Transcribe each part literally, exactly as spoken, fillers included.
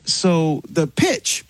so the pitch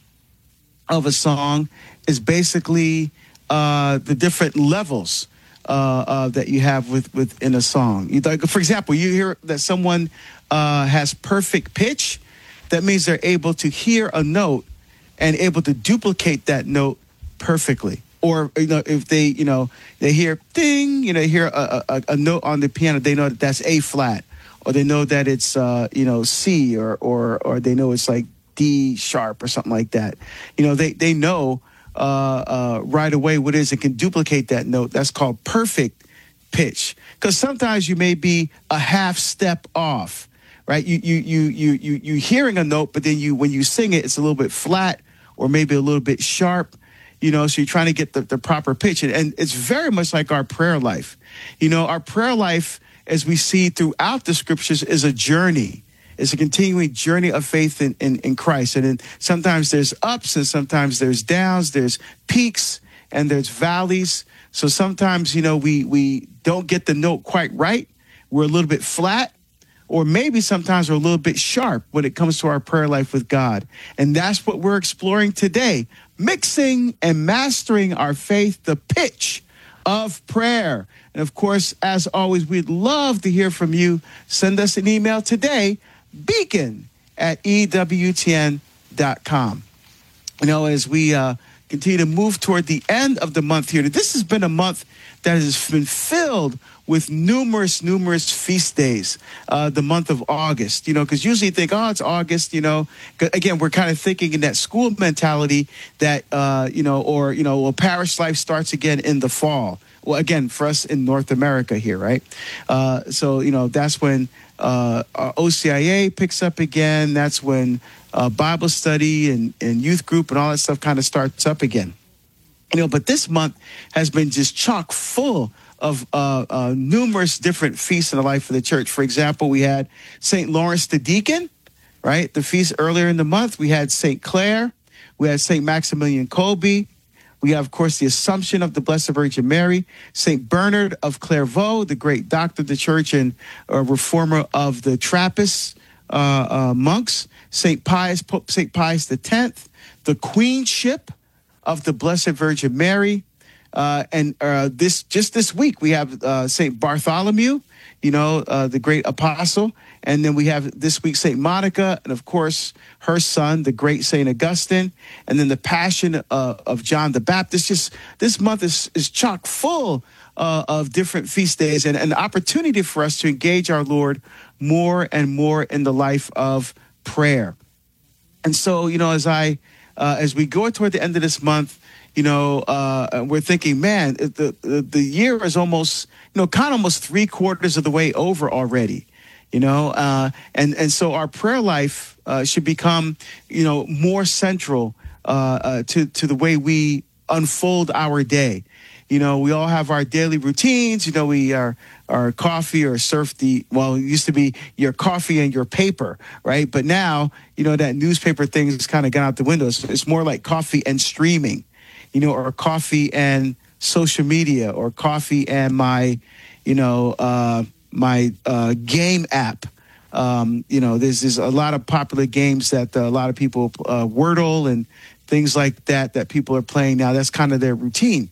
of a song is basically uh, the different levels uh, uh, that you have with within a song. You, like, for example, you hear that someone uh, has perfect pitch. That means they're able to hear a note and able to duplicate that note perfectly. Or, you know, if they, you know, they hear ding, you know, hear a, a, a note on the piano, they know that that's A flat, or they know that it's, uh, you know, C, or, or, or they know it's like D sharp or something like that. You know, they, they know uh, uh, right away what it is and can duplicate that note. That's called perfect pitch. Because sometimes you may be a half step off, right? You, you, you, you, you, you hearing a note, but then you, when you sing it, it's a little bit flat or maybe a little bit sharp. You know, so you're trying to get the, the proper pitch. And, and it's very much like our prayer life. You know, our prayer life, as we see throughout the scriptures, is a journey. It's a continuing journey of faith in, in, in Christ. And then sometimes there's ups and sometimes there's downs, there's peaks and there's valleys. So sometimes, you know, we, we don't get the note quite right. We're a little bit flat. Or maybe sometimes we're a little bit sharp when it comes to our prayer life with God. And that's what we're exploring today. Mixing and mastering our faith, the pitch of prayer. And of course, as always, we'd love to hear from you. Send us an email today, beacon at E W T N dot com. You know, as we uh, continue to move toward the end of the month here, this has been a month that has been filled with numerous, numerous feast days, uh, the month of August, you know, because usually you think, oh, it's August, you know. Again, we're kind of thinking in that school mentality that, uh, you know, or, you know, well, parish life starts again in the fall. Well, again, for us in North America here, right? Uh, so, you know, that's when uh, our O C I A picks up again. That's when uh, Bible study and, and youth group and all that stuff kind of starts up again. You know, but this month has been just chock full of uh, uh, numerous different feasts in the life of the church. For example, we had Saint Lawrence the Deacon, right? The feast earlier in the month. We had Saint Clare. We had Saint Maximilian Kolbe. We have, of course, the Assumption of the Blessed Virgin Mary. Saint Bernard of Clairvaux, the great doctor of the church and uh, reformer of the Trappist uh, uh, monks. Saint Pius, Pope Saint Pius the tenth, the Queenship of the Blessed Virgin Mary. Uh, and uh, this just this week, we have uh, Saint Bartholomew, you know, uh, the great apostle. And then we have this week Saint Monica, and of course, her son, the great Saint Augustine. And then the Passion uh, of John the Baptist. Just this month is, is chock full uh, of different feast days and an opportunity for us to engage our Lord more and more in the life of prayer. And so, you know, as I uh, as we go toward the end of this month, you know, uh, we're thinking, man, the, the the year is almost, you know, kind of almost three quarters of the way over already, you know, uh, and and so our prayer life uh, should become, you know, more central uh, uh, to to the way we unfold our day. You know, we all have our daily routines. You know, we are our coffee or surf the, well, it used to be your coffee and your paper, right? But now, you know, that newspaper thing has kind of gone out the window. It's, it's more like coffee and streaming, you know, or coffee and social media, or coffee and my, you know, uh, my uh, game app. Um, you know, there's, there's a lot of popular games that uh, a lot of people, uh, Wordle and things like that, that people are playing now. That's kind of their routine.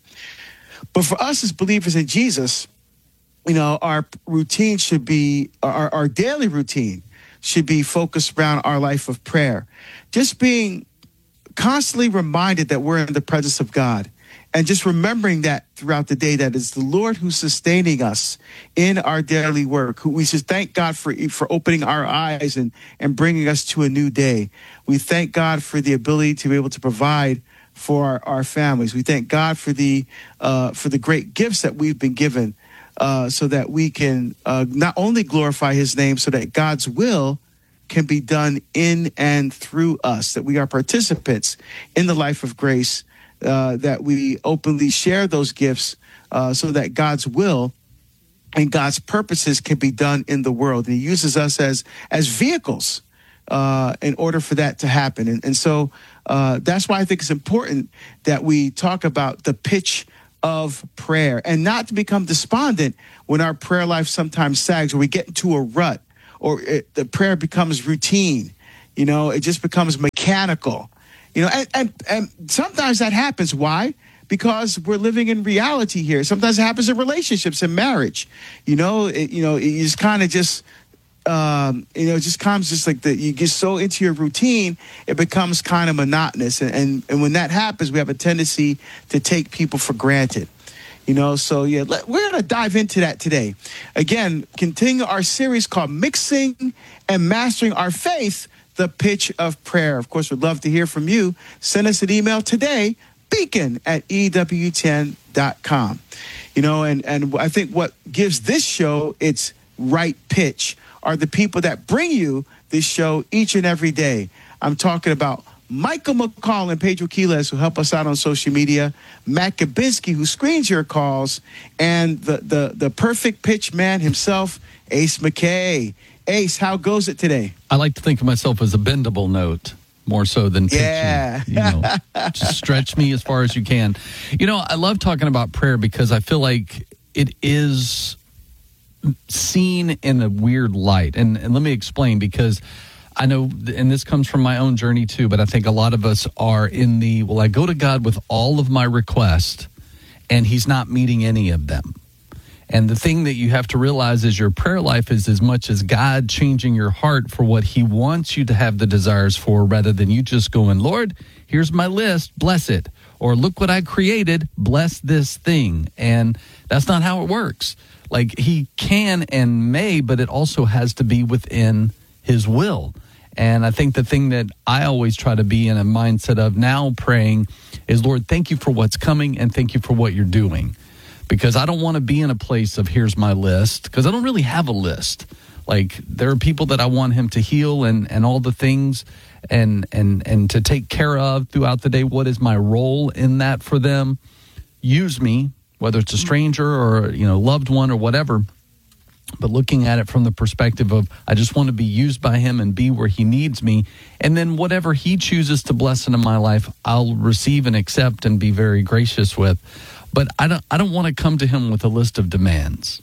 But for us as believers in Jesus, you know, our routine should be, our, our daily routine should be focused around our life of prayer. Just being constantly reminded that we're in the presence of God, and just remembering that throughout the day, that it's the Lord who's sustaining us in our daily work. Who we should thank God for, for opening our eyes and, and bringing us to a new day. We thank God for the ability to be able to provide for our, our families. We thank God for the uh, for the great gifts that we've been given, uh, so that we can uh, not only glorify his name, so that God's will can be done in and through us, that we are participants in the life of grace, uh, that we openly share those gifts uh, so that God's will and God's purposes can be done in the world. And he uses us as as vehicles uh, in order for that to happen. And, and so uh, that's why I think it's important that we talk about the pitch of prayer, and not to become despondent when our prayer life sometimes sags, or we get into a rut, or it, the prayer becomes routine. You know, it just becomes mechanical. You know, and, and, and sometimes that happens. Why? Because we're living in reality here. Sometimes it happens in relationships, in marriage. You know, it, you know, it just kind of just, um, you know, it just comes just like that. You get so into your routine, it becomes kind of monotonous. And, and, and when that happens, we have a tendency to take people for granted. You know, so yeah, let, we're going to dive into that today. Again, continue our series called Mixing and Mastering Our Faith, the Pitch of Prayer. Of course, we'd love to hear from you. Send us an email today, beacon at E W T N dot com. You know, and, and I think what gives this show its right pitch are the people that bring you this show each and every day. I'm talking about Michael McCall and Pedro Quiles, who help us out on social media, Matt Gabinski, who screens your calls, and the, the, the perfect pitch man himself, Ace McKay. Ace, how goes it today? I like to think of myself as a bendable note, more so than pitching. Yeah. You know, just stretch me as far as you can. You know, I love talking about prayer because I feel like it is seen in a weird light. And, and let me explain, because I know, and this comes from my own journey too, but I think a lot of us are in the, well, I go to God with all of my requests, and he's not meeting any of them. And the thing that you have to realize is your prayer life is as much as God changing your heart for what he wants you to have the desires for, rather than you just going, Lord, here's my list, bless it. Or look what I created, bless this thing. And that's not how it works. Like, he can and may, but it also has to be within his will. And I think the thing that I always try to be in a mindset of now praying is, Lord, thank you for what's coming and thank you for what you're doing. Because I don't want to be in a place of here's my list, because I don't really have a list. Like, there are people that I want him to heal and, and all the things and, and, and to take care of throughout the day. What is my role in that for them? Use me, whether it's a stranger or, you know, loved one or whatever. But looking at it from the perspective of, I just want to be used by him and be where he needs me. And then whatever he chooses to bless into my life, I'll receive and accept and be very gracious with. But I don't I don't want to come to him with a list of demands.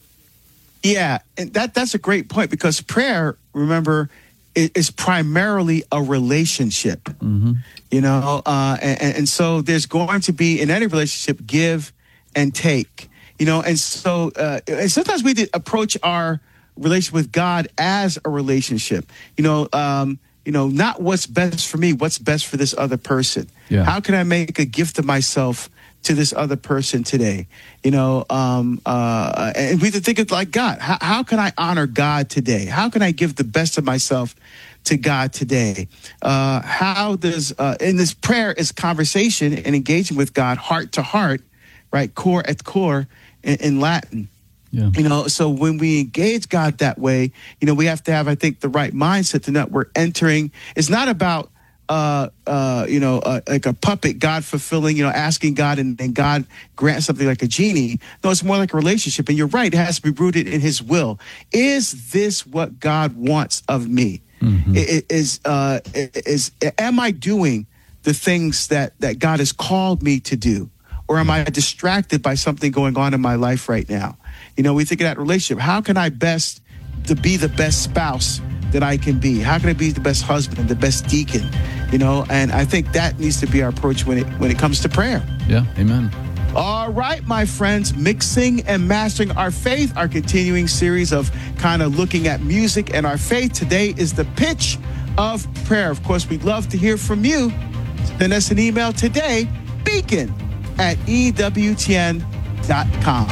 Yeah, and that that's a great point, because prayer, remember, is, is primarily a relationship. Mm-hmm. You know, uh, and, and so there's going to be, in any relationship, give and take. You know, and so uh, and sometimes we did approach our relationship with God as a relationship. You know, um, you know, not what's best for me, what's best for this other person. Yeah. How can I make a gift of myself to this other person today? You know, um, uh, and we have to think of like God. How, how can I honor God today? How can I give the best of myself to God today? Uh, how does, uh, in this prayer is conversation and engaging with God heart to heart, right? Core et core in, in Latin. Yeah. You know, so when we engage God that way, you know, we have to have, I think, the right mindset to know we're entering. It's not about, uh, uh, you know, uh, like a puppet, God fulfilling, you know, asking God and, and God grant something like a genie. No, it's more like a relationship. And you're right, it has to be rooted in his will. Is this what God wants of me? Mm-hmm. It, is, uh, is, am I doing the things that, that God has called me to do? Or am I distracted by something going on in my life right now? You know, we think of that relationship. How can I best to be the best spouse that I can be? How can I be the best husband, the best deacon? You know, and I think that needs to be our approach when it when it comes to prayer. Yeah, amen. All right, my friends, Mixing and Mastering Our Faith, our continuing series of kind of looking at music and our faith. Today is the pitch of prayer. Of course, we'd love to hear from you. Send us an email today, beacon at E W T N dot com.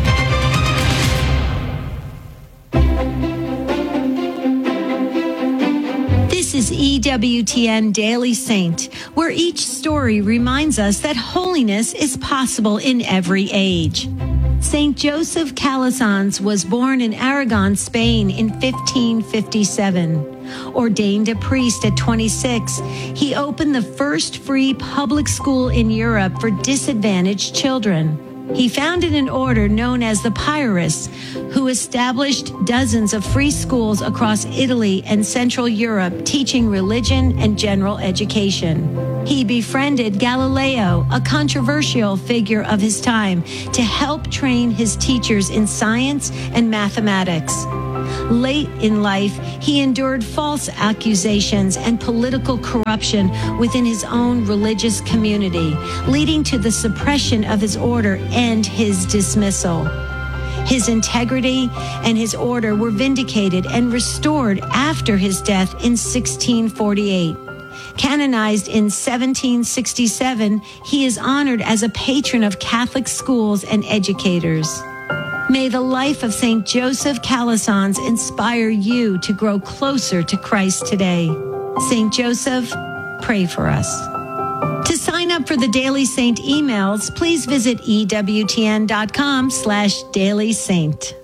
This is E W T N Daily Saint, where each story reminds us that holiness is possible in every age. Saint Joseph Calasanz was born in Aragon, Spain in fifteen fifty-seven. Ordained a priest at twenty-six, he opened the first free public school in Europe for disadvantaged children. He founded an order known as the Piarists, who established dozens of free schools across Italy and Central Europe teaching religion and general education. He befriended Galileo, a controversial figure of his time, to help train his teachers in science and mathematics. Late in life, he endured false accusations and political corruption within his own religious community, leading to the suppression of his order and his dismissal. His integrity and his order were vindicated and restored after his death in sixteen forty-eight. Canonized in seventeen sixty-seven, he is honored as a patron of Catholic schools and educators. May the life of Saint Joseph Calasanz inspire you to grow closer to Christ today. Saint Joseph, pray for us. To sign up for the Daily Saint emails, please visit ewtn.com slash Daily Saint.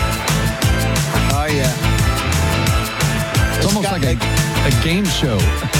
Oh, yeah. It's almost like a, a game show.